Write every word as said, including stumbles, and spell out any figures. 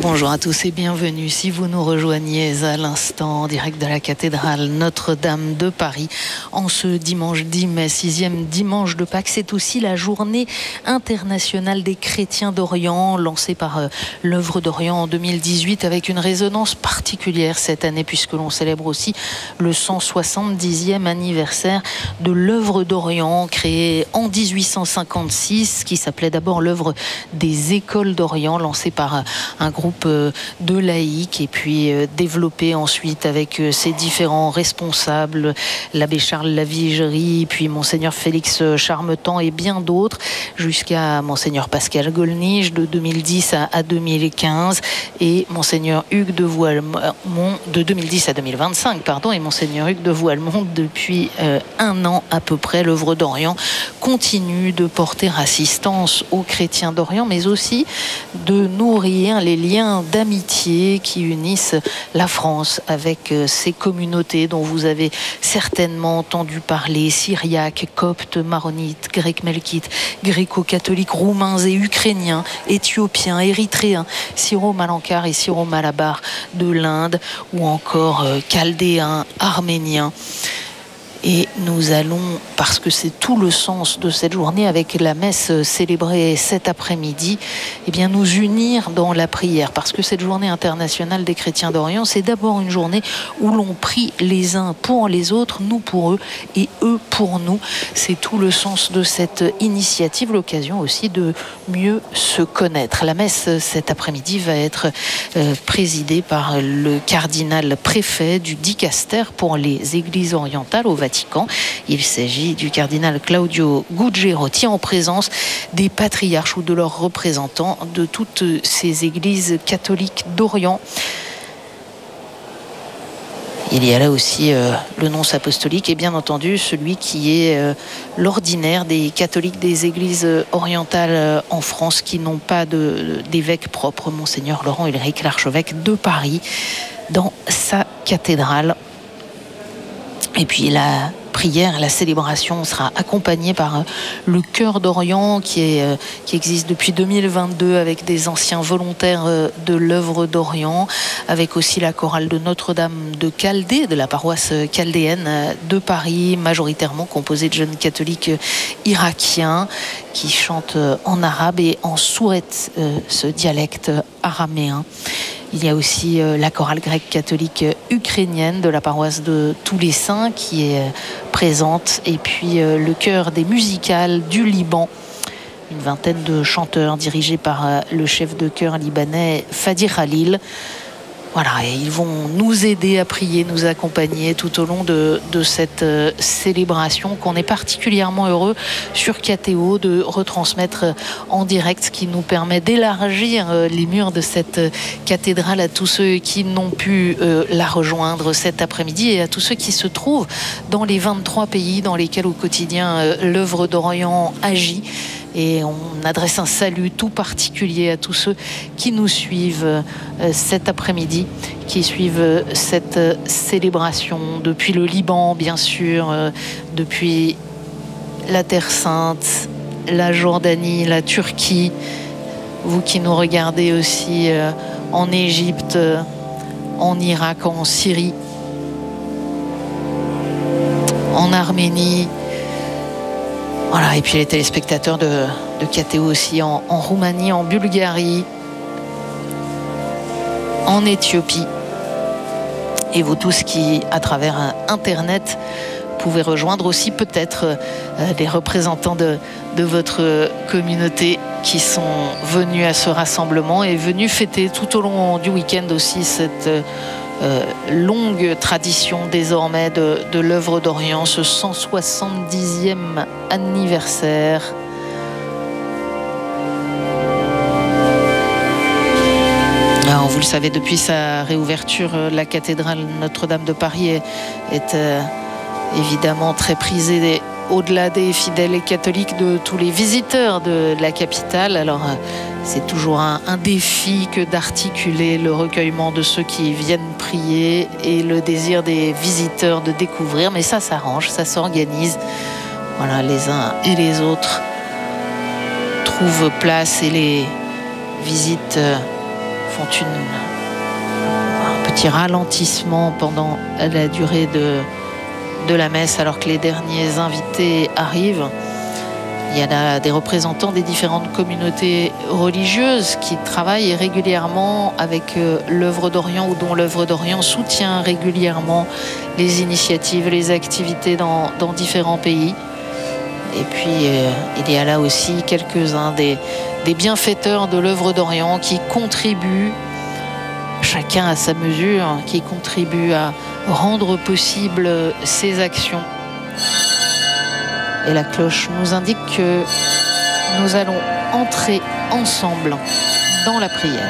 Bonjour à tous et bienvenue. Si vous nous rejoignez à l'instant en direct de la cathédrale Notre-Dame de Paris, en ce dimanche dix mai, sixième dimanche de Pâques, c'est aussi la journée internationale des chrétiens d'Orient, lancée par euh, l'œuvre d'Orient en deux mille dix-huit, avec une résonance particulière cette année, puisque l'on célèbre aussi le cent soixante-dixième anniversaire de l'œuvre d'Orient, créée en dix-huit cent cinquante-six, qui s'appelait d'abord l'œuvre des écoles d'Orient, lancée par euh, un groupe de laïcs et puis développé ensuite avec ses différents responsables, l'abbé Charles Lavigerie, puis monseigneur Félix Charmetan et bien d'autres, jusqu'à monseigneur Pascal Gollnisch de deux mille dix à deux mille quinze et monseigneur Hugues de Voilemont de deux mille dix à deux mille vingt-cinq, pardon, et monseigneur Hugues de Voilemont depuis euh, un an à peu près. L'œuvre d'Orient continue de porter assistance aux chrétiens d'Orient, mais aussi de nourrir les liens d'amitié qui unissent la France avec ces communautés dont vous avez certainement entendu parler, syriaques, coptes, maronites, grecs melkites, gréco-catholiques, roumains et ukrainiens, éthiopiens, érythréens, syro-malankars et syro-malabars de l'Inde, ou encore chaldéens, arméniens. Et nous allons, parce que c'est tout le sens de cette journée, avec la messe célébrée cet après-midi, eh bien nous unir dans la prière. Parce que cette journée internationale des chrétiens d'Orient, c'est d'abord une journée où l'on prie les uns pour les autres, nous pour eux et eux pour nous. C'est tout le sens de cette initiative, l'occasion aussi de mieux se connaître. La messe cet après-midi va être euh, présidée par le cardinal préfet du dicaster pour les églises orientales au Vatican. Il s'agit du cardinal Claudio Gugerotti, en présence des patriarches ou de leurs représentants de toutes ces églises catholiques d'Orient. Il y a là aussi euh, le nonce apostolique et bien entendu celui qui est euh, l'ordinaire des catholiques des églises orientales euh, en France qui n'ont pas de, d'évêque propre, monseigneur Laurent Ulrich, l'archevêque de Paris, dans sa cathédrale. Et puis la prière, la célébration sera accompagnée par le Chœur d'Orient qui, est, qui existe depuis deux mille vingt-deux avec des anciens volontaires de l'œuvre d'Orient, avec aussi la chorale de Notre-Dame de Chaldée, de la paroisse chaldéenne de Paris, majoritairement composée de jeunes catholiques irakiens qui chantent en arabe et en sourette, ce dialecte araméen. Il y a aussi euh, la chorale grecque catholique euh, ukrainienne de la paroisse de Tous les Saints qui est euh, présente. Et puis euh, le chœur des musicales du Liban. Une vingtaine de chanteurs dirigés par euh, le chef de chœur libanais Fadi Khalil. Voilà, et ils vont nous aider à prier, nous accompagner tout au long de, de cette euh, célébration qu'on est particulièrement heureux sur K T O de retransmettre en direct, ce qui nous permet d'élargir euh, les murs de cette euh, cathédrale à tous ceux qui n'ont pu euh, la rejoindre cet après-midi et à tous ceux qui se trouvent dans les vingt-trois pays dans lesquels au quotidien euh, l'œuvre d'Orient agit. Et on adresse un salut tout particulier à tous ceux qui nous suivent euh, cet après-midi, qui suivent euh, cette euh, célébration depuis le Liban, bien sûr, euh, depuis la Terre Sainte, la Jordanie, la Turquie. Vous qui nous regardez aussi euh, en Égypte, euh, en Irak, en Syrie, en Arménie. Voilà, et puis les téléspectateurs de, de K T O aussi en, en Roumanie, en Bulgarie, en Éthiopie. Et vous tous qui, à travers Internet, pouvez rejoindre aussi peut-être euh, des représentants de, de votre communauté qui sont venus à ce rassemblement et venus fêter tout au long du week-end aussi cette euh, longue tradition désormais de, de l'œuvre d'Orient, ce cent soixante-dixième anniversaire. Alors, vous le savez, depuis sa réouverture, la cathédrale Notre-Dame de Paris est, est euh, évidemment très prisée au-delà des fidèles et catholiques, de tous les visiteurs de la capitale. Alors c'est toujours un, un défi que d'articuler le recueillement de ceux qui viennent prier et le désir des visiteurs de découvrir, mais ça s'arrange, ça s'organise. Voilà, les uns et les autres trouvent place et les visites font une, un petit ralentissement pendant la durée de, de la messe alors que les derniers invités arrivent. Il y a là des représentants des différentes communautés religieuses qui travaillent régulièrement avec l'œuvre d'Orient ou dont l'œuvre d'Orient soutient régulièrement les initiatives, les activités dans, dans différents pays. Et puis euh, il y a là aussi quelques-uns des, des bienfaiteurs de l'œuvre d'Orient qui contribuent, chacun à sa mesure, qui contribuent à rendre possible ces actions. Et la cloche nous indique que nous allons entrer ensemble dans la prière.